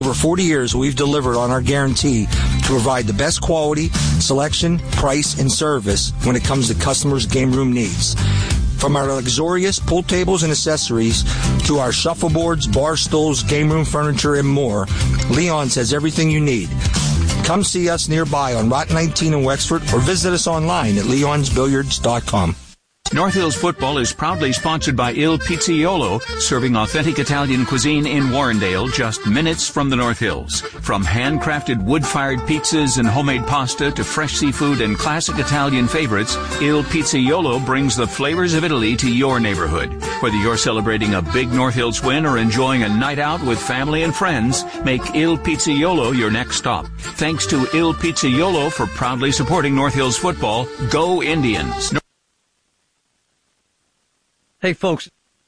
over 40 years, we've delivered on our guarantee to provide the best quality, selection, price, and service when it comes to customers' game room needs. From our luxurious pool tables and accessories to our shuffleboards, bar stools, game room furniture, and more, Leon's has everything you need. Come see us nearby on Route 19 in Wexford or visit us online at leonsbilliards.com. North Hills Football is proudly sponsored by Il Pizzaiolo, serving authentic Italian cuisine in Warrendale, just minutes from the North Hills. From handcrafted wood-fired pizzas and homemade pasta to fresh seafood and classic Italian favorites, Il Pizzaiolo brings the flavors of Italy to your neighborhood. Whether you're celebrating a big North Hills win or enjoying a night out with family and friends, make Il Pizzaiolo your next stop. Thanks to Il Pizzaiolo for proudly supporting North Hills Football. Go Indians! Hey folks,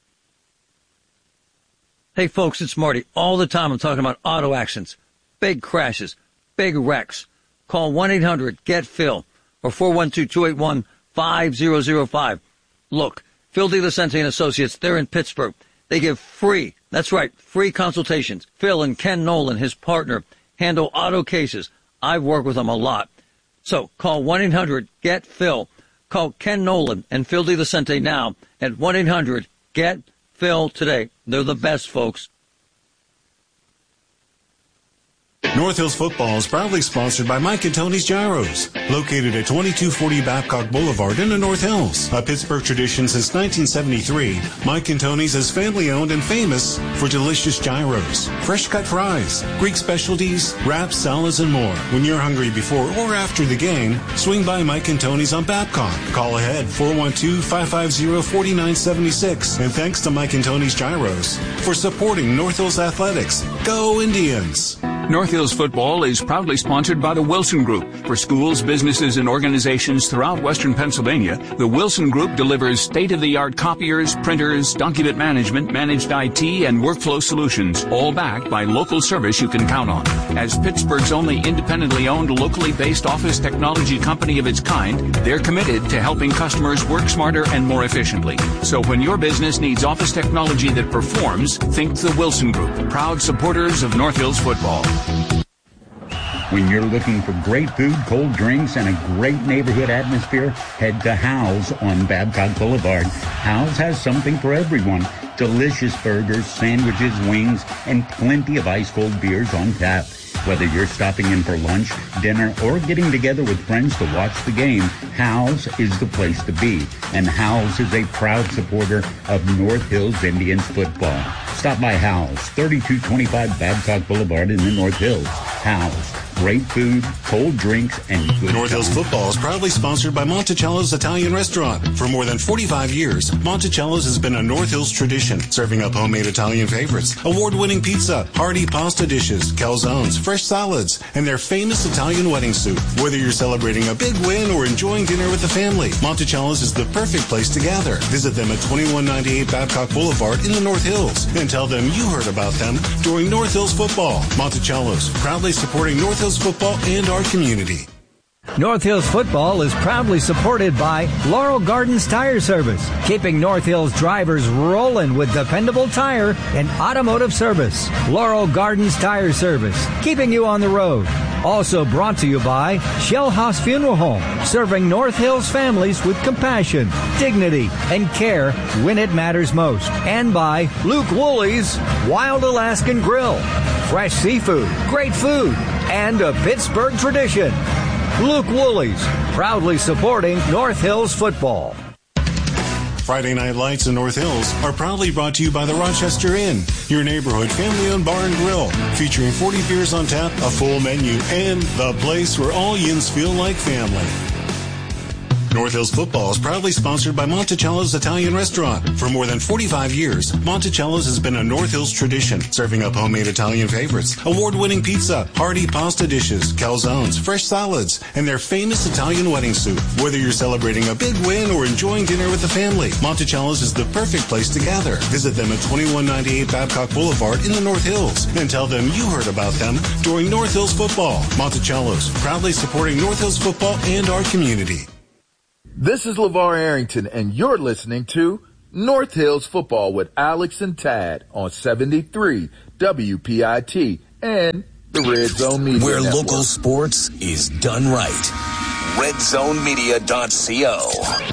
it's Marty. All the time I'm talking about auto accidents, big crashes, big wrecks. Call 1-800-GET-PHIL or 412-281-5005. Look, Phil DeLucente and Associates, they're in Pittsburgh. They give free consultations. Phil and Ken Nolan, his partner, handle auto cases. I've worked with them a lot. So call 1-800-GET-PHIL. Call Ken Nolan and Phil DeLucente now at 1-800-GET-PHIL today. They're the best, folks. North Hills Football is proudly sponsored by Mike and Tony's Gyros, located at 2240 Babcock Boulevard in the North Hills. A Pittsburgh tradition since 1973, Mike and Tony's is family-owned and famous for delicious gyros, fresh-cut fries, Greek specialties, wraps, salads, and more. When you're hungry before or after the game, swing by Mike and Tony's on Babcock. Call ahead 412-550-4976. And thanks to Mike and Tony's Gyros for supporting North Hills Athletics. Go Indians! North Hills Football is proudly sponsored by the Wilson Group. For schools, businesses, and organizations throughout Western Pennsylvania, the Wilson Group delivers state-of-the-art copiers, printers, document management, managed IT, and workflow solutions, all backed by local service you can count on. As Pittsburgh's only independently owned, locally based office technology company of its kind, they're committed to helping customers work smarter and more efficiently. So when your business needs office technology that performs, think the Wilson Group, proud supporters of North Hills Football. When you're looking for great food, cold drinks, and a great neighborhood atmosphere, head to Hal's on Babcock Boulevard. Hal's has something for everyone. Delicious burgers, sandwiches, wings, and plenty of ice-cold beers on tap. Whether you're stopping in for lunch, dinner, or getting together with friends to watch the game, Hal's is the place to be. And Hal's is a proud supporter of North Hills Indians football. Stop by Hal's, 3225 Babcock Boulevard in the North Hills. Hal's. Great food, cold drinks, and good North Hills Football is proudly sponsored by Monticello's Italian Restaurant. For more than 45 years, Monticello's has been a North Hills tradition, serving up homemade Italian favorites, award-winning pizza, hearty pasta dishes, calzones, fresh salads, and their famous Italian wedding soup. Whether you're celebrating a big win or enjoying dinner with the family, Monticello's is the perfect place to gather. Visit them at 2198 Babcock Boulevard in the North Hills and tell them you heard about them during North Hills Football. Monticello's, proudly supporting North Hills Football and our community. North Hills Football is proudly supported by Laurel Gardens Tire Service, keeping North Hills drivers rolling with dependable tire and automotive service. Laurel Gardens Tire Service, keeping you on the road. Also brought to you by Shell House Funeral Home, serving North Hills families with compassion, dignity, and care when it matters most. And by Luke Woolley's Wild Alaskan Grill, fresh seafood, great food, and a Pittsburgh tradition. Luke Woolley's, proudly supporting North Hills football. Friday Night Lights in North Hills are proudly brought to you by the Rochester Inn, your neighborhood family-owned bar and grill, featuring 40 beers on tap, a full menu, and the place where all yins feel like family. North Hills Football is proudly sponsored by Monticello's Italian Restaurant. For more than 45 years, Monticello's has been a North Hills tradition, serving up homemade Italian favorites, award-winning pizza, hearty pasta dishes, calzones, fresh salads, and their famous Italian wedding soup. Whether you're celebrating a big win or enjoying dinner with the family, Monticello's is the perfect place to gather. Visit them at 2198 Babcock Boulevard in the North Hills and tell them you heard about them during North Hills Football. Monticello's, proudly supporting North Hills football and our community. This is LeVar Arrington, and you're listening to North Hills Football with Alex and Tad on 73 WPIT and the Red Zone Media Where Network. local sports is done right. RedZoneMedia.co.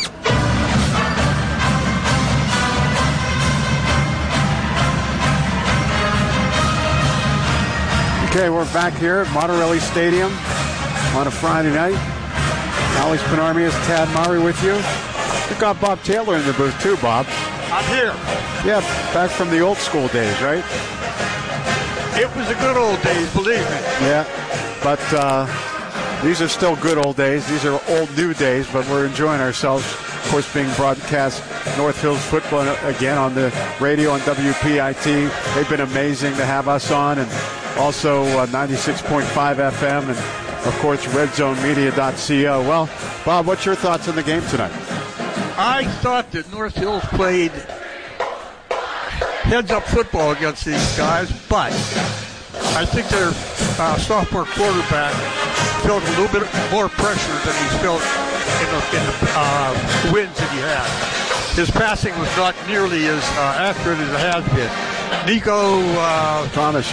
Okay, we're back here at Monterelli Stadium on a Friday night. Alex Penarmius, Tad Murray with you. We've got Bob Taylor in the booth too, Bob. I'm here. Yeah, back from the old school days, right? It was the good old days, believe me. Yeah, but these are still good old days. These are old new days, but we're enjoying ourselves. Of course, being broadcast North Hills football again on the radio on WPIT. They've been amazing to have us on, and also 96.5 FM, and of course, RedZoneMedia.co. Well, Bob, what's your thoughts on the game tonight? I thought that North Hills played heads-up football against these guys, but I think their sophomore quarterback felt a little bit more pressure than he's felt in the wins that he had. His passing was not nearly as accurate as it has been. Nico Thomas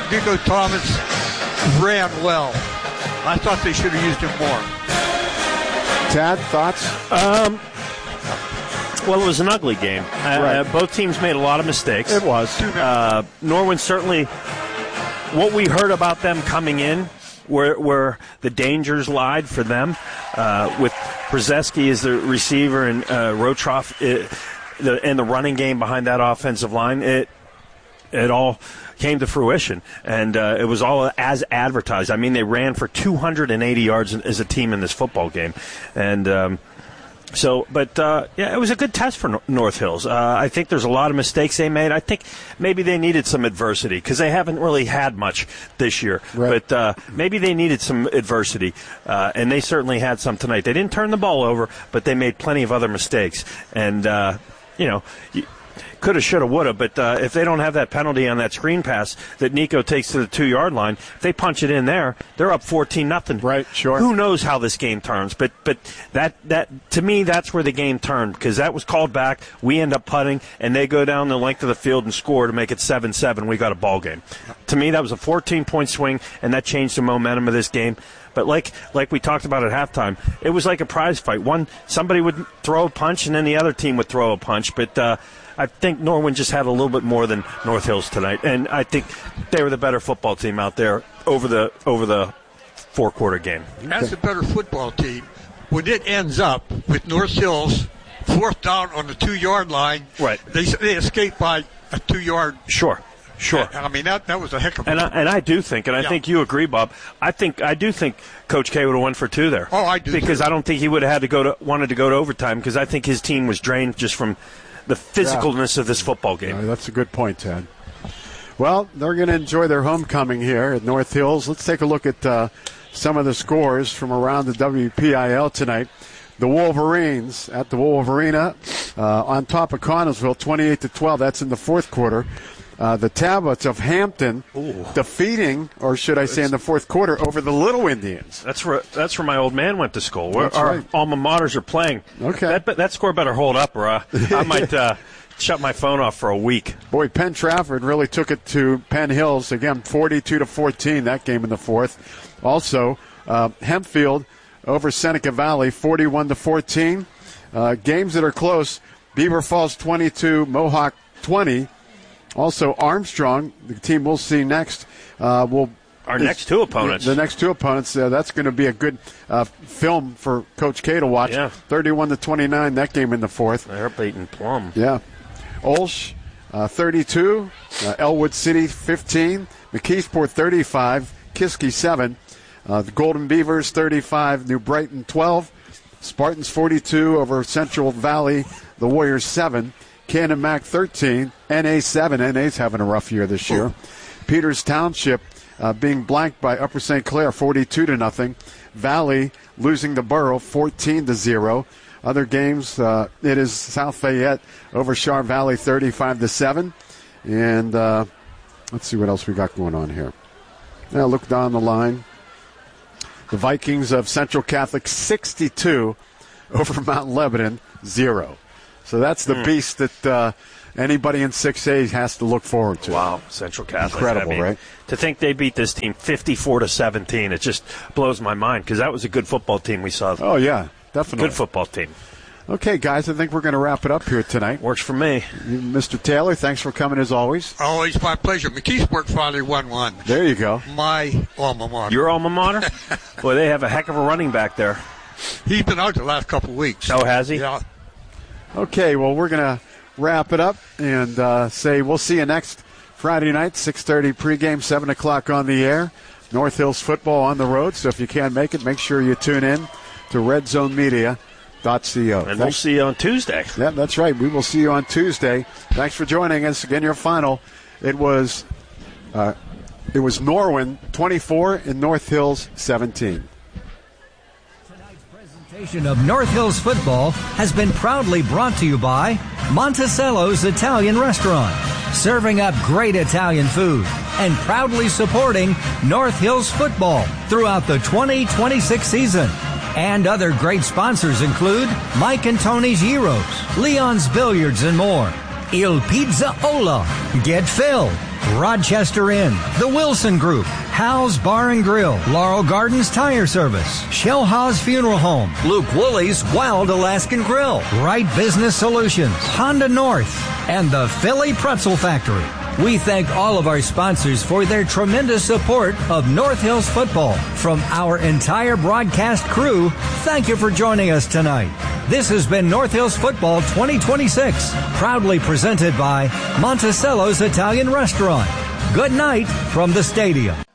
ran well. I thought they should have used him more. Tad, thoughts? Well, it was an ugly game. Right. Both teams made a lot of mistakes. It was. Norwin certainly, what we heard about them coming in, where the dangers lied for them, with Brzezinski as the receiver and Rotroff and the running game behind that offensive line, it all came to fruition, and it was all as advertised. I mean, they ran for 280 yards as a team in this football game, and it was a good test for North Hills. I think there's a lot of mistakes they made. I think maybe they needed some adversity because they haven't really had much this year. Right. But maybe they needed some adversity, and they certainly had some tonight. They didn't turn the ball over, but they made plenty of other mistakes. And, coulda, shoulda, woulda, but if they don't have that penalty on that screen pass that Nico takes to the 2-yard line, if they punch it in there, they're up 14-0. Right, sure. Who knows how this game turns? But that to me, that's where the game turned because that was called back. We end up putting, and they go down the length of the field and score to make it 7-7. We got a ball game. To me, that was a 14-point swing, and that changed the momentum of this game. But like we talked about at halftime, it was like a prize fight. Somebody would throw a punch, and then the other team would throw a punch. But I think Norwin just had a little bit more than North Hills tonight, and I think they were the better football team out there over the 4-quarter game. As a better football team, when it ends up with North Hills 4th down on the 2-yard line, right? They escape by a 2-yard. Sure. I mean, that was a heck of a and I do think, and I think you agree, Bob. I do think Coach K would have won for 2 there. Oh, I do because too. I don't think he would have wanted to go to overtime because I think his team was drained just from the physicalness of this football game. That's a good point, Ted. Well, they're going to enjoy their homecoming here at North Hills. Let's take a look at some of the scores from around the WPIL tonight. The Wolverines at the Wolverina on top of Connellsville, 28-12. That's in the 4th quarter. The Tablets of Hampton defeating, or should I say in the 4th quarter, over the Little Indians. That's where my old man went to school. That's Our right. alma maters are playing. Okay. That score better hold up, or I might shut my phone off for a week. Boy, Penn Trafford really took it to Penn Hills, again, 42-14, that game in the 4th. Also, Hempfield over Seneca Valley, 41-14. Games that are close, Beaver Falls 22, Mohawk 20. Also, Armstrong, the team we'll see next, next 2 opponents. The next 2 opponents, that's going to be a good film for Coach K to watch. Yeah. 31-29, that game in the 4th. They're beating Plum. Yeah. Olsh, 32. Elwood City, 15. McKeesport, 35. Kiski, 7. The Golden Beavers, 35. New Brighton, 12. Spartans, 42 over Central Valley. The Warriors, 7. Cannon Mac 13, NA 7. NA's having a rough year this year. Peters Township being blanked by Upper St. Clair 42-0. Valley losing to Borough 14-0. Other games, it is South Fayette over Char Valley 35-7. And let's see what else we got going on here. Now look down the line. The Vikings of Central Catholic 62 over Mount Lebanon 0. So that's the beast that anybody in 6A has to look forward to. Wow, Central Catholic. Incredible, right? To think they beat this team 54-17, it just blows my mind because that was a good football team we saw. Oh, yeah, definitely. Good football team. Okay, guys, I think we're going to wrap it up here tonight. Works for me. Mr. Taylor, thanks for coming as always. Always my pleasure. McKeesport finally won one. There you go. My alma mater. Your alma mater? Boy, they have a heck of a running back there. He's been out the last couple of weeks. Oh, has he? Yeah. Okay, well, we're going to wrap it up and say we'll see you next Friday night, 6:30 pregame, 7 o'clock on the air. North Hills football on the road, so if you can't make it, make sure you tune in to RedZoneMedia.co. And we'll see you on Tuesday. Yeah, that's right. We will see you on Tuesday. Thanks for joining us. Again, your final. It was Norwin 24 and North Hills 17. Tonight's presentation of North Hills football has been proudly brought to you by Monticello's Italian Restaurant, serving up great Italian food and proudly supporting North Hills football throughout the 2026 season. And other great sponsors include Mike and Tony's Gyros, Leon's Billiards, and more. Il Pizza Ola, Get Filled, Rochester Inn, The Wilson Group, Hal's Bar and Grill, Laurel Gardens Tire Service, Shell Haas Funeral Home, Luke Woolley's Wild Alaskan Grill, Right Business Solutions, Honda North, and the Philly Pretzel Factory. We thank all of our sponsors for their tremendous support of North Hills football. From our entire broadcast crew, thank you for joining us tonight. This has been North Hills Football 2026, proudly presented by Monticello's Italian Restaurant. Good night from the stadium.